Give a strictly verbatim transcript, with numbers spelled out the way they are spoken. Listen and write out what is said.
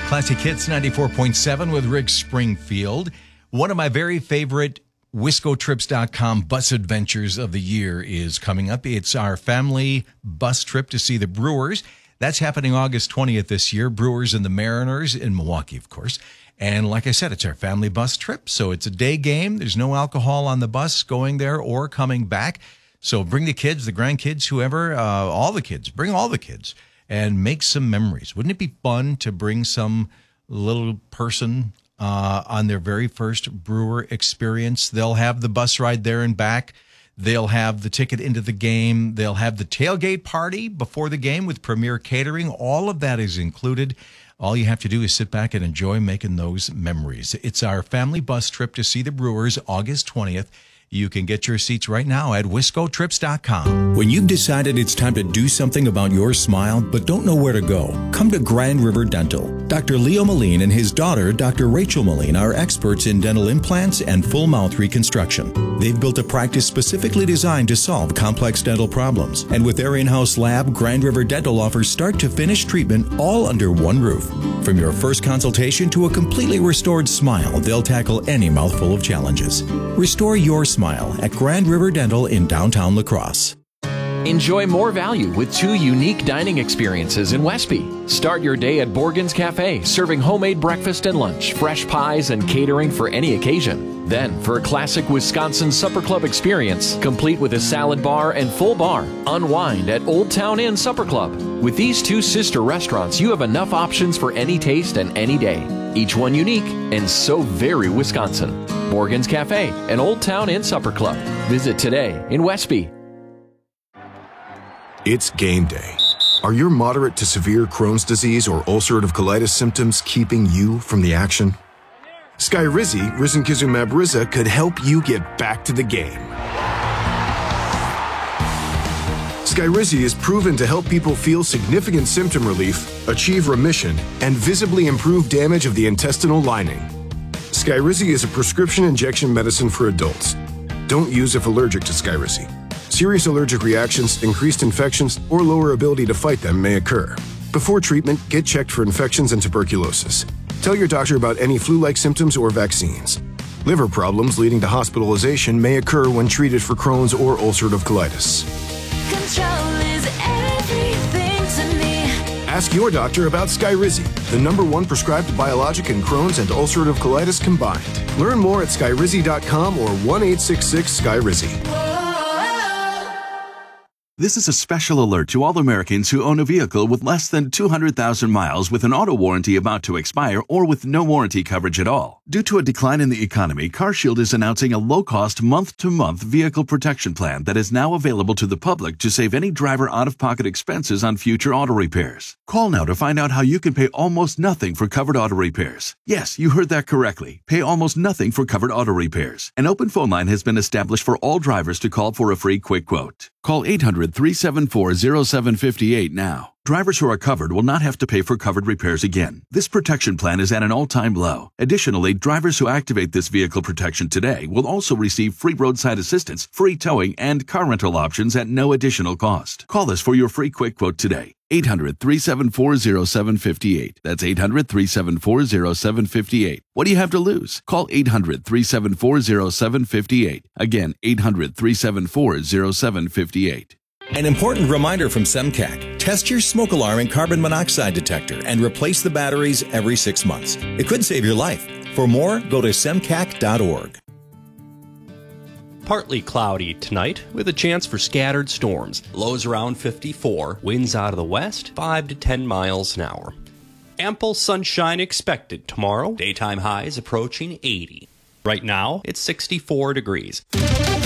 Classic Hits ninety-four point seven with Rick Springfield. One of my very favorite Wisco Trips dot com bus adventures of the year is coming up. It's our family bus trip to see the Brewers. That's happening August twentieth this year. Brewers and the Mariners in Milwaukee, of course. And like I said, it's our family bus trip. So it's a day game. There's no alcohol on the bus going there or coming back. So bring the kids, the grandkids, whoever, uh, all the kids. Bring all the kids and make some memories. Wouldn't it be fun to bring some little person uh, on their very first Brewer experience? They'll have the bus ride there and back. They'll have the ticket into the game. They'll have the tailgate party before the game with Premier Catering. All of that is included. All you have to do is sit back and enjoy making those memories. It's our family bus trip to see the Brewers August twentieth. You can get your seats right now at Wisco Trips dot com. When you've decided it's time to do something about your smile but don't know where to go, come to Grand River Dental. Doctor Leo Moline and his daughter, Doctor Rachel Moline, are experts in dental implants and full mouth reconstruction. They've built a practice specifically designed to solve complex dental problems. And with their in-house lab, Grand River Dental offers start-to-finish treatment all under one roof. From your first consultation to a completely restored smile, they'll tackle any mouthful of challenges. Restore your smile at Grand River Dental in downtown La Crosse. Enjoy more value with two unique dining experiences in Westby. Start your day at Borgen's Cafe, serving homemade breakfast and lunch, fresh pies, and catering for any occasion. Then, for a classic Wisconsin Supper Club experience, complete with a salad bar and full bar, unwind at Old Town Inn Supper Club. With these two sister restaurants, you have enough options for any taste and any day. Each one unique and so very Wisconsin. Borgen's Cafe and Old Town Inn Supper Club. Visit today in Westby. It's game day. Are your moderate to severe Crohn's disease or ulcerative colitis symptoms keeping you from the action? Skyrizi, risankizumab Riza, could help you get back to the game. Skyrizi is proven to help people feel significant symptom relief, achieve remission, and visibly improve damage of the intestinal lining. Skyrizi is a prescription injection medicine for adults. Don't use if allergic to Skyrizi. Serious allergic reactions, increased infections, or lower ability to fight them may occur. Before treatment, get checked for infections and tuberculosis. Tell your doctor about any flu-like symptoms or vaccines. Liver problems leading to hospitalization may occur when treated for Crohn's or ulcerative colitis. Control is everything to me. Ask your doctor about Skyrizi, the number one prescribed biologic in Crohn's and ulcerative colitis combined. Learn more at Skyrizi dot com or one eight six six Skyrizi. This is a special alert to all Americans who own a vehicle with less than two hundred thousand miles with an auto warranty about to expire or with no warranty coverage at all. Due to a decline in the economy, CarShield is announcing a low-cost month-to-month vehicle protection plan that is now available to the public to save any driver out-of-pocket expenses on future auto repairs. Call now to find out how you can pay almost nothing for covered auto repairs. Yes, you heard that correctly. Pay almost nothing for covered auto repairs. An open phone line has been established for all drivers to call for a free quick quote. Call eight hundred, three seven four, zero seven five eight now. Drivers who are covered will not have to pay for covered repairs again. This protection plan is at an all-time low. Additionally, drivers who activate this vehicle protection today will also receive free roadside assistance, free towing, and car rental options at no additional cost. Call us for your free quick quote today. eight hundred, three seven four, zero seven five eight. That's eight hundred, three seven four, zero seven five eight. What do you have to lose? Call eight hundred, three seven four, zero seven five eight. Again, eight hundred, three seven four, zero seven five eight. An important reminder from SEMCAC. Test your smoke alarm and carbon monoxide detector and replace the batteries every six months. It could save your life. For more, go to semcac dot org. Partly cloudy tonight with a chance for scattered storms. Lows around fifty-four, winds out of the west, five to ten miles an hour. Ample sunshine expected tomorrow. Daytime highs approaching eighty. Right now, it's sixty-four degrees.